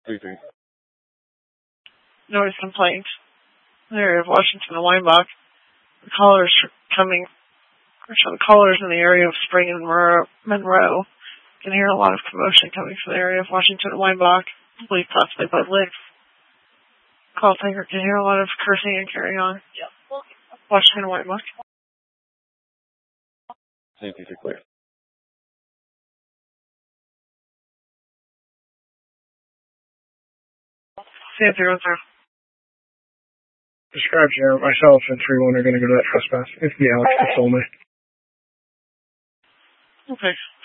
3-3. Noise complaint. In the area of Washington and Weinbach. The callers in the area of Spring and Monroe. You can hear a lot of commotion coming from the area of Washington and Weinbach. I believe possibly by Licks. Call taker can hear a lot of cursing and carrying on. Yep. Washington and Weinbach. Safety to clear. Safety runs through. Describe here. Myself and 3-1 are going to go to that trespass. It's the Alex that sold me. Okay.